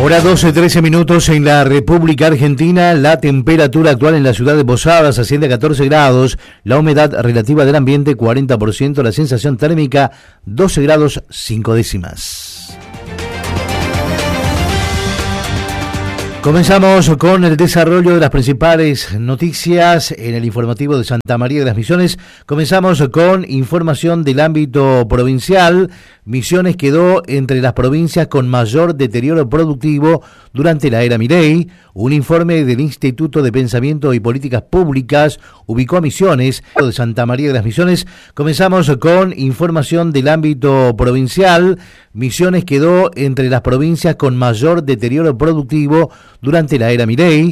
Hora 12:13 en la República Argentina. La temperatura actual en la ciudad de Posadas asciende a 14 grados, la humedad relativa del ambiente 40%, la sensación térmica 12 grados 5 décimas. Comenzamos con el desarrollo de las principales noticias en el informativo de Santa María de las Misiones. Comenzamos con información del ámbito provincial. Misiones quedó entre las provincias con mayor deterioro productivo durante la era Milei. Un informe del Instituto de Pensamiento y Políticas Públicas ubicó a Misiones de Santa María de las Misiones. Comenzamos con información del ámbito provincial. Misiones quedó entre las provincias con mayor deterioro productivo durante la era Milei.